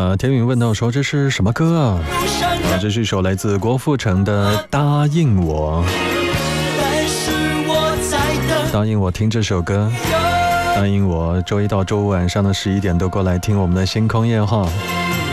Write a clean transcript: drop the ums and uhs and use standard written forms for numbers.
田允问到说这是什么歌啊？这是一首来自郭富城的《答应我》。答应我听这首歌，答应我周一到周五晚上的11点都过来听我们的星空夜话。